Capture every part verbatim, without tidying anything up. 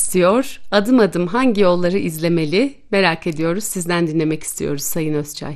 istiyor? Adım adım hangi yolları izlemeli? Merak ediyoruz. Sizden dinlemek istiyoruz Sayın Özçay.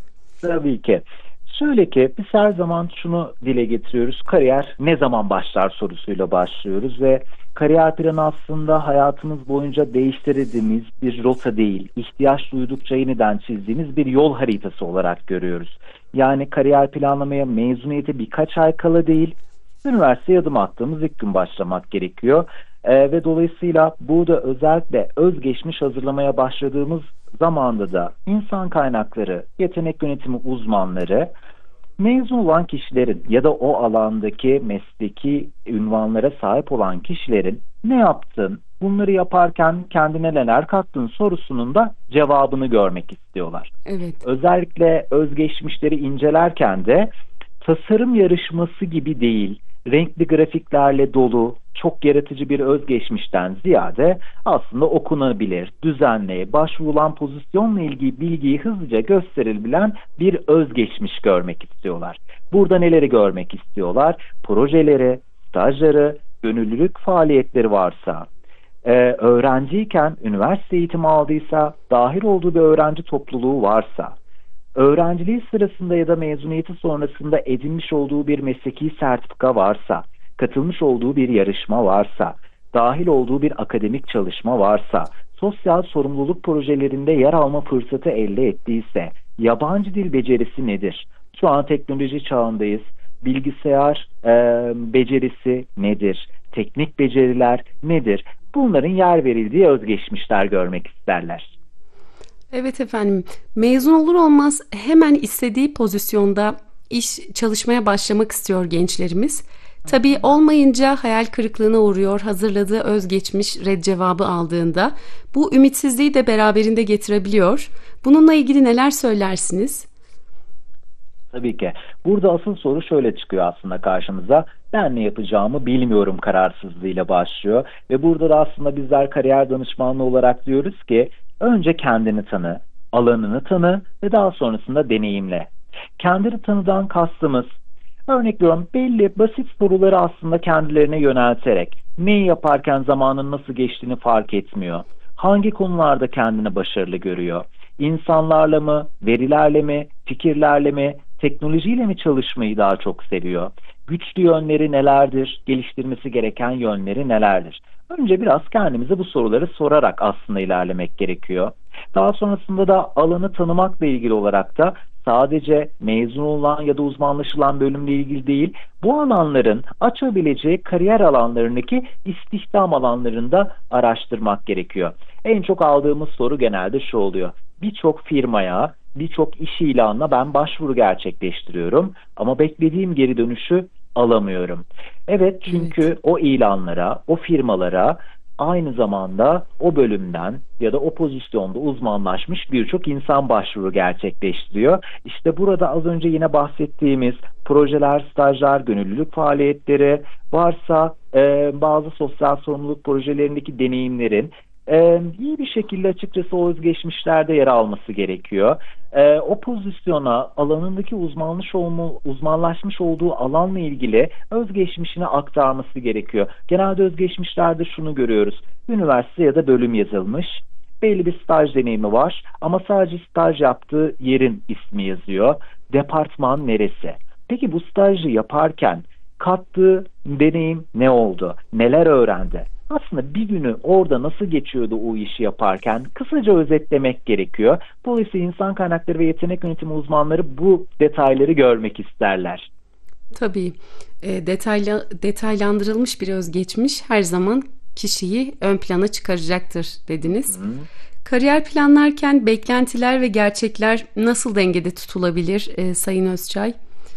Tabii ki. Şöyle ki biz her zaman şunu dile getiriyoruz. Kariyer ne zaman başlar sorusuyla başlıyoruz ve kariyer planı aslında hayatımız boyunca değiştirdiğimiz bir rota değil, ihtiyaç duydukça yeniden çizdiğimiz bir yol haritası olarak görüyoruz. Yani kariyer planlamaya mezuniyete birkaç ay kala değil, üniversiteye adım attığımız ilk gün başlamak gerekiyor. Ee, ve dolayısıyla burada özellikle özgeçmiş hazırlamaya başladığımız zamanda da insan kaynakları, yetenek yönetimi uzmanları, mezun olan kişilerin ya da o alandaki mesleki ünvanlara sahip olan kişilerin ne yaptın, bunları yaparken kendine neler kattın sorusunun da cevabını görmek istiyorlar. Evet. Özellikle özgeçmişleri incelerken de tasarım yarışması gibi değil, renkli grafiklerle dolu, çok yaratıcı bir özgeçmişten ziyade aslında okunabilir, düzenli, başvurulan pozisyonla ilgili bilgiyi hızlıca gösterilebilen bir özgeçmiş görmek istiyorlar. Burada neleri görmek istiyorlar? Projeleri, stajları, gönüllülük faaliyetleri varsa, Ee, öğrenciyken üniversite eğitimi aldıysa, dahil olduğu bir öğrenci topluluğu varsa, öğrenciliği sırasında ya da mezuniyeti sonrasında edinmiş olduğu bir mesleki sertifika varsa, katılmış olduğu bir yarışma varsa, dahil olduğu bir akademik çalışma varsa, sosyal sorumluluk projelerinde yer alma fırsatı elde ettiyse, yabancı dil becerisi nedir? Şu an teknoloji çağındayız. Bilgisayar e, becerisi nedir? Teknik beceriler nedir? Bunların yer verildiği özgeçmişler görmek isterler. Evet efendim, mezun olur olmaz hemen istediği pozisyonda iş çalışmaya başlamak istiyor gençlerimiz. Tabii olmayınca hayal kırıklığına uğruyor hazırladığı özgeçmiş red cevabı aldığında. Bu ümitsizliği de beraberinde getirebiliyor. Bununla ilgili neler söylersiniz? Tabii ki. Burada asıl soru şöyle çıkıyor aslında karşımıza. Ben ne yapacağımı bilmiyorum kararsızlığıyla başlıyor. Ve burada da aslında bizler kariyer danışmanlığı olarak diyoruz ki önce kendini tanı, alanını tanı ve daha sonrasında deneyimle. Kendini tanıdan kastımız, örnek veriyorum, belli basit soruları aslında kendilerine yönelterek neyi yaparken zamanın nasıl geçtiğini fark etmiyor. Hangi konularda kendini başarılı görüyor? İnsanlarla mı, verilerle mi, fikirlerle mi, teknolojiyle mi çalışmayı daha çok seviyor? Güçlü yönleri nelerdir? Geliştirmesi gereken yönleri nelerdir? Önce biraz kendimize bu soruları sorarak aslında ilerlemek gerekiyor. Daha sonrasında da alanı tanımakla ilgili olarak da sadece mezun olan ya da uzmanlaşılan bölümle ilgili değil, bu alanların açabileceği kariyer alanlarındaki istihdam alanlarında araştırmak gerekiyor. En çok aldığımız soru genelde şu oluyor. Birçok firmaya, birçok iş ilanına ben başvuru gerçekleştiriyorum ama beklediğim geri dönüşü alamıyorum. Evet, çünkü evet. O ilanlara, o firmalara aynı zamanda o bölümden ya da o pozisyonda uzmanlaşmış birçok insan başvuru gerçekleştiriyor. İşte burada az önce yine bahsettiğimiz projeler, stajlar, gönüllülük faaliyetleri varsa e, bazı sosyal sorumluluk projelerindeki deneyimlerin Ee, iyi bir şekilde açıkçası o özgeçmişlerde yer alması gerekiyor. Ee, o pozisyona alanındaki uzmanlaş olma, uzmanlaşmış olduğu alanla ilgili özgeçmişini aktarması gerekiyor. Genelde özgeçmişlerde şunu görüyoruz. Üniversite ya da bölüm yazılmış. Belli bir staj deneyimi var ama sadece staj yaptığı yerin ismi yazıyor. Departman neresi? Peki bu stajı yaparken kattığı deneyim ne oldu? Neler öğrendi? Aslında bir günü orada nasıl geçiyordu o işi yaparken kısaca özetlemek gerekiyor. Dolayısıyla insan kaynakları ve yetenek yönetimi uzmanları bu detayları görmek isterler. Tabii e, detaylı, detaylandırılmış bir özgeçmiş her zaman kişiyi ön plana çıkaracaktır dediniz. Hı. Kariyer planlarken beklentiler ve gerçekler nasıl dengede tutulabilir e, Sayın Özçay?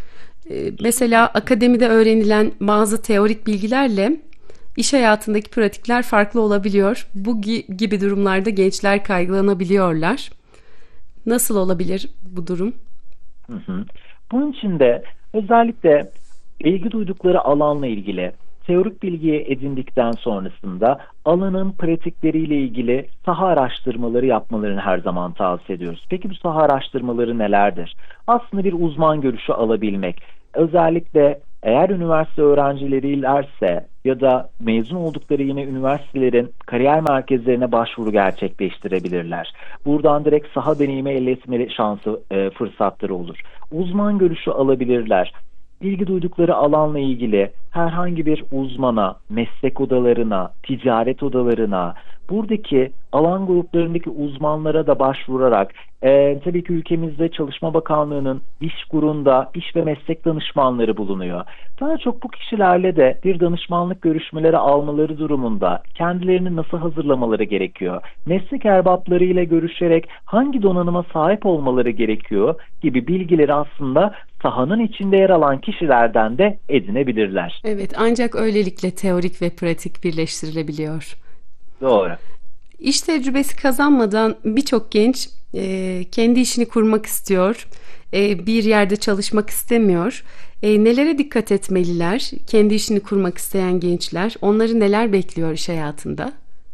E, mesela akademide öğrenilen bazı teorik bilgilerle İş hayatındaki pratikler farklı olabiliyor. Bu gibi durumlarda gençler kaygılanabiliyorlar. Nasıl olabilir bu durum? Hı hı. Bunun için de özellikle ilgi duydukları alanla ilgili teorik bilgiyi edindikten sonrasında alanın pratikleriyle ilgili saha araştırmaları yapmalarını her zaman tavsiye ediyoruz. Peki bu saha araştırmaları nelerdir? Aslında bir uzman görüşü alabilmek. Özellikle eğer üniversite öğrencilerilerse ya da mezun oldukları yine üniversitelerin kariyer merkezlerine başvuru gerçekleştirebilirler. Buradan direkt saha deneyimi elde etme şansı, e, fırsatları olur. Uzman görüşü alabilirler. İlgi duydukları alanla ilgili herhangi bir uzmana, meslek odalarına, ticaret odalarına, buradaki alan gruplarındaki uzmanlara da başvurarak, e, tabii ki ülkemizde Çalışma Bakanlığı'nın iş kurunda iş ve meslek danışmanları bulunuyor. Daha çok bu kişilerle de bir danışmanlık görüşmeleri almaları durumunda kendilerini nasıl hazırlamaları gerekiyor, meslek erbaplarıyla görüşerek hangi donanıma sahip olmaları gerekiyor gibi bilgileri aslında sahanın içinde yer alan kişilerden de edinebilirler. Evet, ancak öylelikle teorik ve pratik birleştirilebiliyor. Doğru. İş tecrübesi kazanmadan birçok genç e, kendi işini kurmak istiyor, e, bir yerde çalışmak istemiyor. E, nelere dikkat etmeliler? Kendi işini kurmak isteyen gençler, onları neler bekliyor iş hayatında?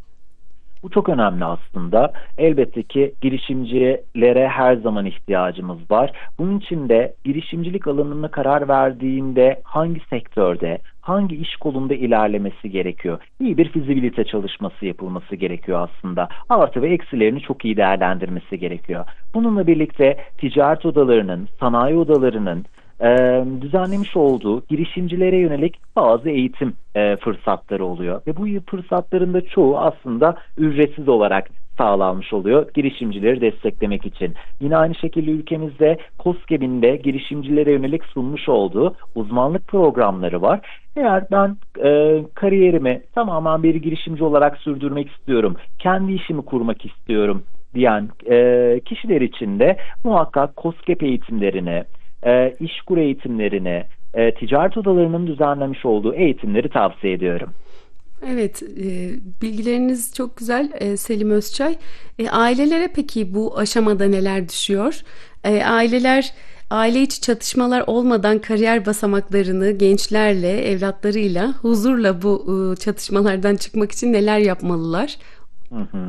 Bu çok önemli aslında. Elbette ki girişimcilere her zaman ihtiyacımız var. Bunun için de girişimcilik alanına karar verdiğinde hangi sektörde, hangi iş kolunda ilerlemesi gerekiyor? İyi bir fizibilite çalışması yapılması gerekiyor aslında. Artı ve eksilerini çok iyi değerlendirmesi gerekiyor. Bununla birlikte ticaret odalarının, sanayi odalarının e, düzenlemiş olduğu girişimcilere yönelik bazı eğitim e, fırsatları oluyor. Ve bu fırsatların da çoğu aslında ücretsiz olarak sağlanmış oluyor girişimcileri desteklemek için. Yine aynı şekilde ülkemizde KOSGEB'in de girişimcilere yönelik sunmuş olduğu uzmanlık programları var. Eğer ben e, kariyerimi tamamen bir girişimci olarak sürdürmek istiyorum, kendi işimi kurmak istiyorum diyen e, kişiler için de muhakkak KOSGEB eğitimlerini, e, işkur eğitimlerini, e, ticaret odalarının düzenlemiş olduğu eğitimleri tavsiye ediyorum. Evet, e, bilgileriniz çok güzel e, Selim Özçay. E, ailelere peki bu aşamada neler düşüyor? E, aileler aile içi çatışmalar olmadan kariyer basamaklarını gençlerle, evlatlarıyla huzurla bu e, çatışmalardan çıkmak için neler yapmalılar? Hı hı.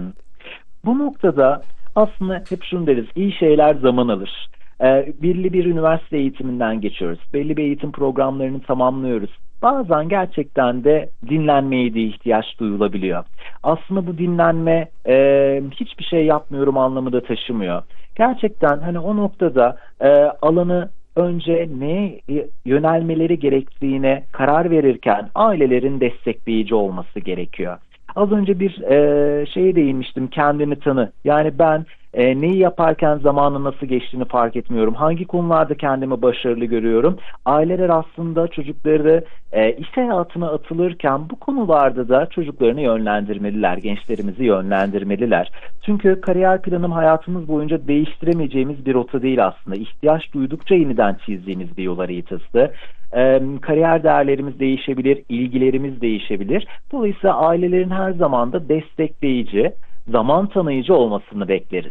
Bu noktada aslında hep şunu deriz, iyi şeyler zaman alır. E, belli bir üniversite eğitiminden geçiyoruz, belli bir eğitim programlarını tamamlıyoruz. Bazen gerçekten de dinlenmeye de ihtiyaç duyulabiliyor. Aslında bu dinlenme e, hiçbir şey yapmıyorum anlamı da taşımıyor. Gerçekten hani o noktada e, alanı önce neye yönelmeleri gerektiğine karar verirken ailelerin destekleyici olması gerekiyor. Az önce bir e, şeye değinmiştim, kendini tanı. Yani ben e, neyi yaparken zamanın nasıl geçtiğini fark etmiyorum. Hangi konularda kendimi başarılı görüyorum. Aileler aslında çocukları e, iş hayatına atılırken bu konularda da çocuklarını yönlendirmeliler, gençlerimizi yönlendirmeliler. Çünkü kariyer planım hayatımız boyunca değiştiremeyeceğimiz bir rota değil aslında. İhtiyaç duydukça yeniden çizdiğimiz bir yol haritası. E, kariyer değerlerimiz değişebilir, ilgilerimiz değişebilir. Dolayısıyla ailelerin her zaman da destekleyici, zaman tanıyıcı olmasını bekleriz.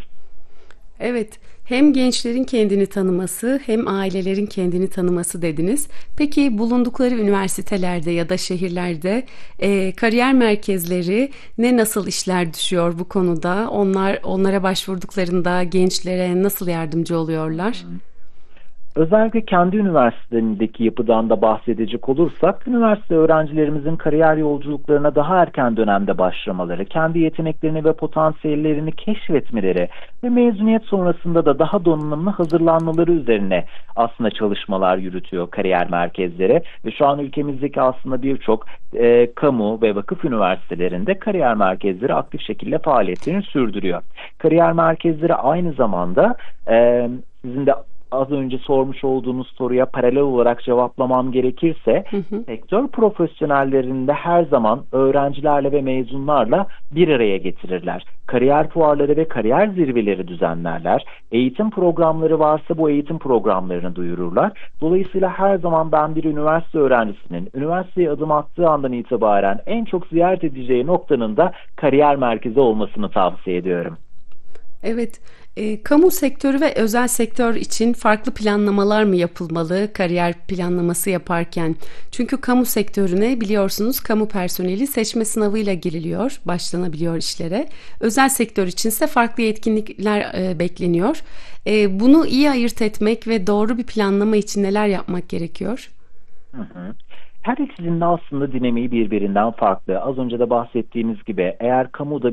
Evet, hem gençlerin kendini tanıması hem ailelerin kendini tanıması dediniz. Peki bulundukları üniversitelerde ya da şehirlerde e, kariyer merkezleri ne nasıl işler düşüyor bu konuda? Onlar onlara başvurduklarında gençlere nasıl yardımcı oluyorlar? Hmm. Özellikle kendi üniversitedeki yapıdan da bahsedecek olursak, üniversite öğrencilerimizin kariyer yolculuklarına daha erken dönemde başlamaları, kendi yeteneklerini ve potansiyellerini keşfetmeleri ve mezuniyet sonrasında da daha donanımlı hazırlanmaları üzerine aslında çalışmalar yürütüyor kariyer merkezleri. Ve şu an ülkemizdeki aslında birçok e, kamu ve vakıf üniversitelerinde kariyer merkezleri aktif şekilde faaliyetlerini sürdürüyor. Kariyer merkezleri aynı zamanda e, sizin de az önce sormuş olduğunuz soruya paralel olarak cevaplamam gerekirse, hı hı. sektör profesyonellerinde her zaman öğrencilerle ve mezunlarla bir araya getirirler. Kariyer fuarları ve kariyer zirveleri düzenlerler. Eğitim programları varsa bu eğitim programlarını duyururlar. Dolayısıyla her zaman ben bir üniversite öğrencisinin üniversiteye adım attığı andan itibaren en çok ziyaret edeceği noktanın da kariyer merkezi olmasını tavsiye ediyorum. Evet, e, kamu sektörü ve özel sektör için farklı planlamalar mı yapılmalı kariyer planlaması yaparken? Çünkü kamu sektörüne biliyorsunuz kamu personeli seçme sınavıyla giriliyor, başlanabiliyor işlere. Özel sektör içinse farklı yetkinlikler e, bekleniyor. E, bunu iyi ayırt etmek ve doğru bir planlama için neler yapmak gerekiyor? Hı hı. Her ikisinin de aslında dinamiği birbirinden farklı. Az önce de bahsettiğimiz gibi eğer kamuda